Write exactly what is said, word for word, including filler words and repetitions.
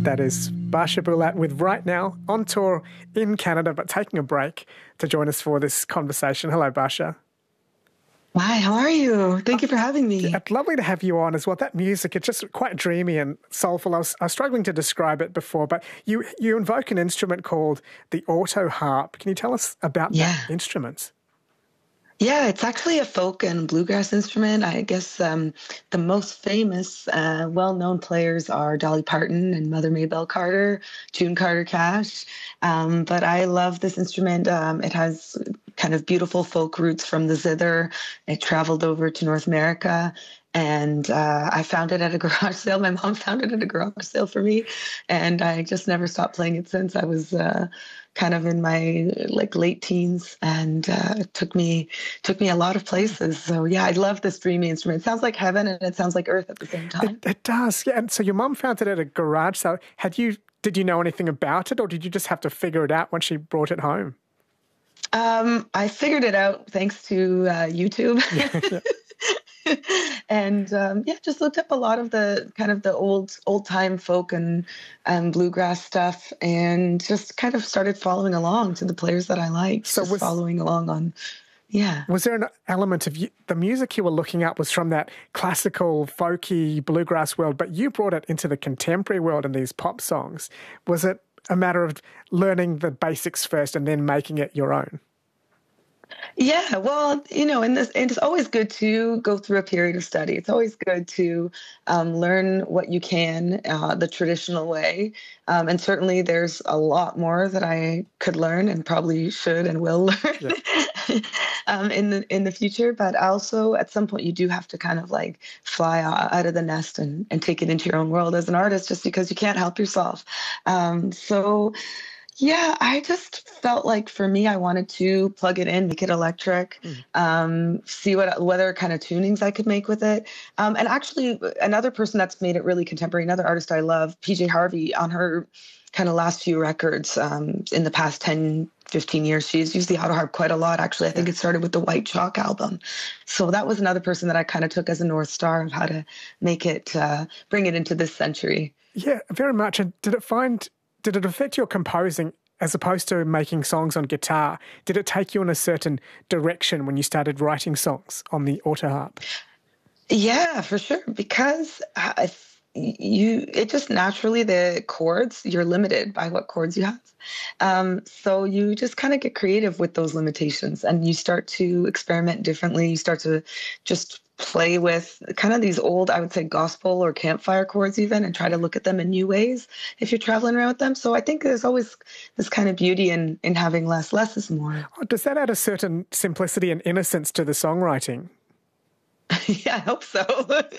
That is Barsha Bulat with Right Now on tour in Canada, but taking a break to join us for this conversation. Hello, Barsha. Hi, how are you? Thank you for having me. It's lovely to have you on as well. That music, it's just quite dreamy and soulful. I was, I was struggling to describe it before, but you, you invoke an instrument called the auto harp. Can you tell us about Yeah. that instrument? Yeah, it's actually a folk and bluegrass instrument. I guess um, the most famous, uh, well-known players are Dolly Parton and Mother Maybelle Carter, June Carter Cash. Um, but I love this instrument. Um, it has kind of beautiful folk roots from the zither. It traveled over to North America. And uh, I found it at a garage sale. My mom found it at a garage sale for me, and I just never stopped playing it since. I was uh, kind of in my like late teens, and uh, it took me took me a lot of places. So yeah, I love this dreamy instrument. It sounds like heaven, and it sounds like earth at the same time. It, it does, yeah. And so your mum found it at a garage sale. Had you? Did you know anything about it, or did you just have to figure it out when she brought it home? Um, I figured it out thanks to uh, YouTube. Yeah, yeah. and um, yeah, just looked up a lot of the kind of the old old time folk and um, bluegrass stuff, and just kind of started following along to the players that I liked. So just was, following along on, yeah. Was there an element of you, the music you were looking up was from that classical, folky bluegrass world, but you brought it into the contemporary world in these pop songs? Was it a matter of learning the basics first and then making it your own? Yeah, well, you know, and, this, and it's always good to go through a period of study. It's always good to um, learn what you can uh, the traditional way. Um, and certainly there's a lot more that I could learn and probably should and will learn yeah. um, in the in the future. But also at some point you do have to kind of like fly out of the nest and, and take it into your own world as an artist, just because you can't help yourself. Um, so Yeah, I just felt like for me, I wanted to plug it in, make it electric, mm. um, see what whether kind of tunings I could make with it. Um, and actually, another person that's made it really contemporary, another artist I love, P J Harvey, on her kind of last few records um, in the past ten, fifteen years, she's used the auto harp quite a lot, actually. I think it started with the White Chalk album. So that was another person that I kind of took as a North Star of how to make it, uh, bring it into this century. Yeah, very much. And did it find... Did it affect your composing as opposed to making songs on guitar? Did it take you in a certain direction when you started writing songs on the auto harp? Yeah, for sure. Because I, you, it just naturally, the chords, you're limited by what chords you have. Um, so you just kind of get creative with those limitations, and you start to experiment differently. You start to just play with kind of these old, I would say, gospel or campfire chords even, and try to look at them in new ways if you're traveling around with them. So I think there's always this kind of beauty in, in having less. Less is more. Oh, does that add a certain simplicity and innocence to the songwriting? Yeah, I hope so.